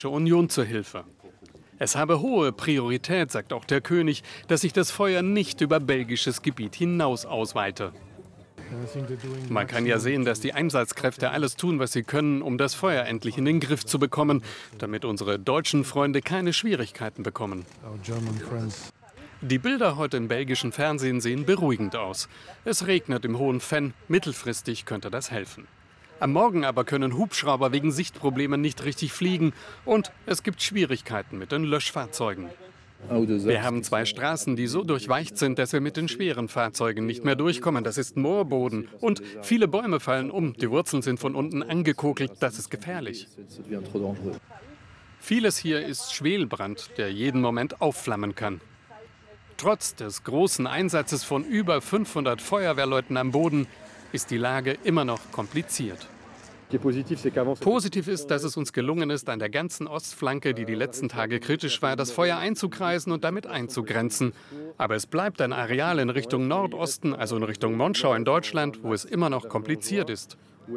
Union zur Hilfe. Es habe hohe Priorität, sagt auch der König, dass sich das Feuer nicht über belgisches Gebiet hinaus ausweite. Man kann ja sehen, dass die Einsatzkräfte alles tun, was sie können, um das Feuer endlich in den Griff zu bekommen, damit unsere deutschen Freunde keine Schwierigkeiten bekommen. Die Bilder heute im belgischen Fernsehen sehen beruhigend aus. Es regnet im Hohen Venn, mittelfristig könnte das helfen. Am Morgen aber können Hubschrauber wegen Sichtproblemen nicht richtig fliegen und es gibt Schwierigkeiten mit den Löschfahrzeugen. Wir haben 2 Straßen, die so durchweicht sind, dass wir mit den schweren Fahrzeugen nicht mehr durchkommen. Das ist Moorboden und viele Bäume fallen um. Die Wurzeln sind von unten angekokelt. Das ist gefährlich. Vieles hier ist Schwelbrand, der jeden Moment aufflammen kann. Trotz des großen Einsatzes von über 500 Feuerwehrleuten am Boden ist die Lage immer noch kompliziert. Positiv ist, dass es uns gelungen ist, an der ganzen Ostflanke, die letzten Tage kritisch war, das Feuer einzukreisen und damit einzugrenzen. Aber es bleibt ein Areal in Richtung Nordosten, also in Richtung Monschau in Deutschland, wo es immer noch kompliziert ist.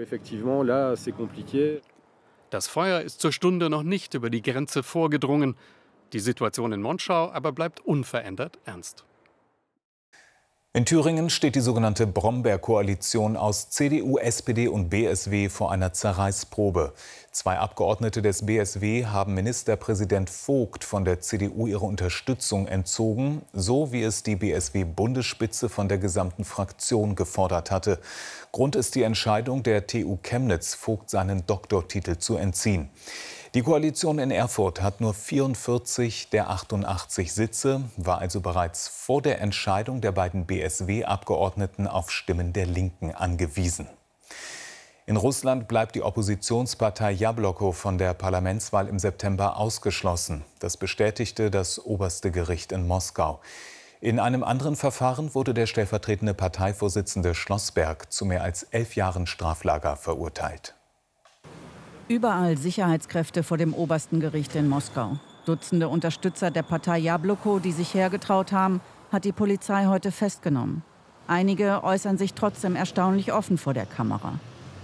Das Feuer ist zur Stunde noch nicht über die Grenze vorgedrungen. Die Situation in Monschau aber bleibt unverändert ernst. In Thüringen steht die sogenannte Brombeer-Koalition aus CDU, SPD und BSW vor einer Zerreißprobe. 2 Abgeordnete des BSW haben Ministerpräsident Vogt von der CDU ihre Unterstützung entzogen, so wie es die BSW-Bundesspitze von der gesamten Fraktion gefordert hatte. Grund ist die Entscheidung der TU Chemnitz, Vogt seinen Doktortitel zu entziehen. Die Koalition in Erfurt hat nur 44 der 88 Sitze, war also bereits vor der Entscheidung der beiden BSW-Abgeordneten auf Stimmen der Linken angewiesen. In Russland bleibt die Oppositionspartei Jabloko von der Parlamentswahl im September ausgeschlossen. Das bestätigte das oberste Gericht in Moskau. In einem anderen Verfahren wurde der stellvertretende Parteivorsitzende Schlossberg zu mehr als 11 Jahren Straflager verurteilt. Überall Sicherheitskräfte vor dem obersten Gericht in Moskau. Dutzende Unterstützer der Partei Jabloko, die sich hergetraut haben, hat die Polizei heute festgenommen. Einige äußern sich trotzdem erstaunlich offen vor der Kamera.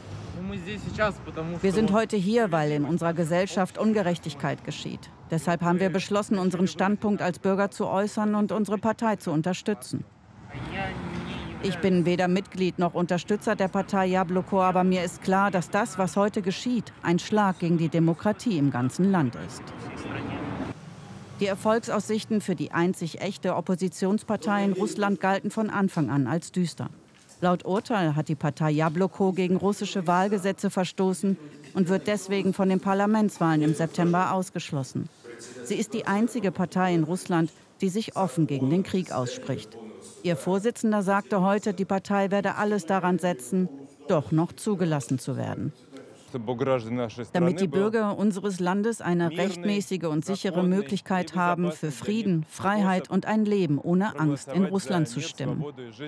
Wir sind heute hier, weil in unserer Gesellschaft Ungerechtigkeit geschieht. Deshalb haben wir beschlossen, unseren Standpunkt als Bürger zu äußern und unsere Partei zu unterstützen. Ich bin weder Mitglied noch Unterstützer der Partei Jabloko, aber mir ist klar, dass das, was heute geschieht, ein Schlag gegen die Demokratie im ganzen Land ist. Die Erfolgsaussichten für die einzig echte Oppositionspartei in Russland galten von Anfang an als düster. Laut Urteil hat die Partei Jabloko gegen russische Wahlgesetze verstoßen und wird deswegen von den Parlamentswahlen im September ausgeschlossen. Sie ist die einzige Partei in Russland, die sich offen gegen den Krieg ausspricht. Ihr Vorsitzender sagte heute, die Partei werde alles daran setzen, doch noch zugelassen zu werden. Damit die Bürger unseres Landes eine rechtmäßige und sichere Möglichkeit haben, für Frieden, Freiheit und ein Leben ohne Angst in Russland zu stimmen.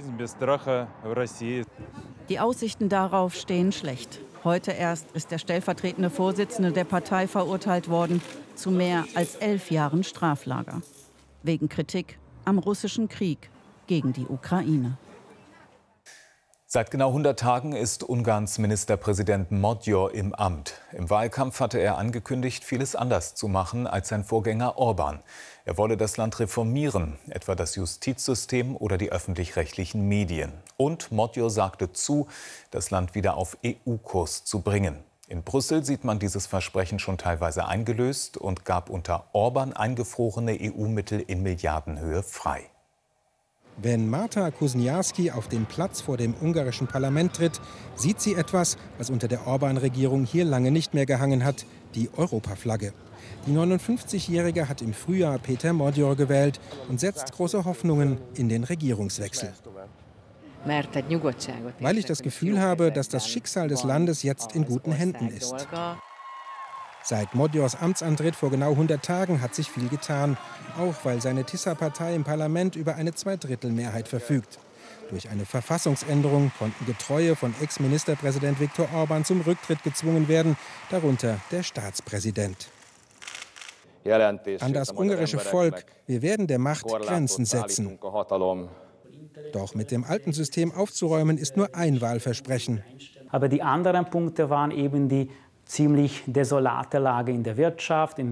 Die Aussichten darauf stehen schlecht. Heute erst ist der stellvertretende Vorsitzende der Partei verurteilt worden zu mehr als 11 Jahren Straflager. Wegen Kritik am russischen Krieg gegen die Ukraine. Seit genau 100 Tagen ist Ungarns Ministerpräsident Magyar im Amt. Im Wahlkampf hatte er angekündigt, vieles anders zu machen als sein Vorgänger Orbán. Er wolle das Land reformieren, etwa das Justizsystem oder die öffentlich-rechtlichen Medien. Und Magyar sagte zu, das Land wieder auf EU-Kurs zu bringen. In Brüssel sieht man dieses Versprechen schon teilweise eingelöst und gab unter Orbán eingefrorene EU-Mittel in Milliardenhöhe frei. Wenn Marta Kuzniarski auf den Platz vor dem ungarischen Parlament tritt, sieht sie etwas, was unter der Orbán-Regierung hier lange nicht mehr gehangen hat, die Europaflagge. Die 59-Jährige hat im Frühjahr Péter Magyar gewählt und setzt große Hoffnungen in den Regierungswechsel. Weil ich das Gefühl habe, dass das Schicksal des Landes jetzt in guten Händen ist. Seit Magyars Amtsantritt vor genau 100 Tagen hat sich viel getan, auch weil seine Tisza-Partei im Parlament über eine Zweidrittelmehrheit verfügt. Durch eine Verfassungsänderung konnten Getreue von Ex-Ministerpräsident Viktor Orbán zum Rücktritt gezwungen werden, darunter der Staatspräsident. An das ungarische Volk, wir werden der Macht Grenzen setzen. Doch mit dem alten System aufzuräumen, ist nur ein Wahlversprechen. Aber die anderen Punkte waren eben die ziemlich desolate Lage in der Wirtschaft,